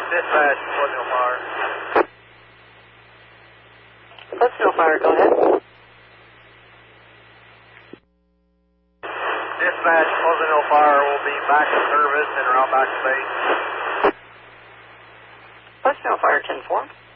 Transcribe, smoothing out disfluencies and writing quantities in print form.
Dispatch, Footsnell Fire. Footsnell Fire, go ahead. Dispatch, Footsnell Fire will be back in service and around back to base. Footsnell Fire 10-4.